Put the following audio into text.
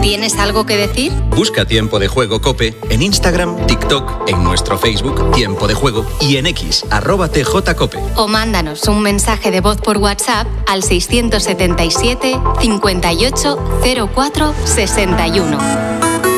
¿Tienes algo que decir? Busca Tiempo de Juego COPE en Instagram, TikTok, en nuestro Facebook Tiempo de Juego y en X, @TJCope. O mándanos un mensaje de voz por WhatsApp al 677 58 04 61.